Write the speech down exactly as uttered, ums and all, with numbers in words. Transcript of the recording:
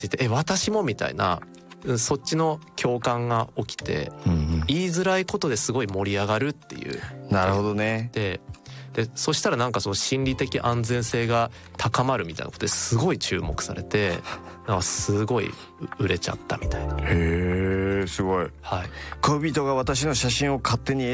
言ってえ私もみたいなそっちの共感が起きて、 うんうん、 言いづらいことですごい盛り上がるっていう。 なるほどね。 ででそしたらなんかその心理的安全性が高まるみたいなことですごい注目されて、なんかすごい売れちゃったみたいな。 へえ、すごい。 はい。 恋人が私の写真を勝手に